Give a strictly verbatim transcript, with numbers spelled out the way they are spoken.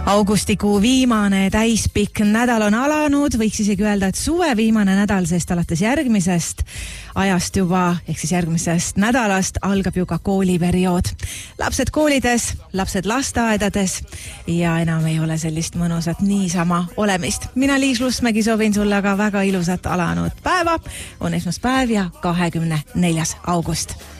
Augustikuu viimane täispikk nädal on alanud, võiks isegi öelda, et suve viimane nädal, sest alates järgmisest ajast juba, ehk siis järgmisest nädalast algab ju ka kooliperiood. Lapsed koolides, lapsed lasteaedades ja enam ei ole sellist mõnusat niisama olemist. Mina Liis Lusmägi soovin sulle aga väga ilusat alanud päeva. On esmaspäev ja kahekümne neljas august.